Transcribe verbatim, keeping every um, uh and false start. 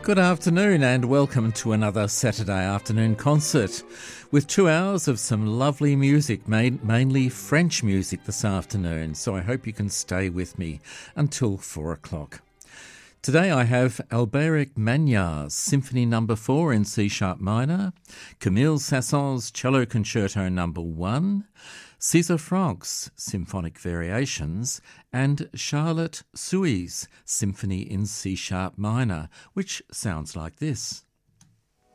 Good afternoon and welcome to another Saturday afternoon concert with two hours of some lovely music, made mainly French music this afternoon, so I hope you can stay with me until four o'clock. Today I have Albéric Magnar's Symphony Number four in C-sharp minor, Camille Saint-Saëns's Cello Concerto Number one, César Franck's Symphonic Variations, and Charlotte Suey's Symphony in C-sharp minor, which sounds like this.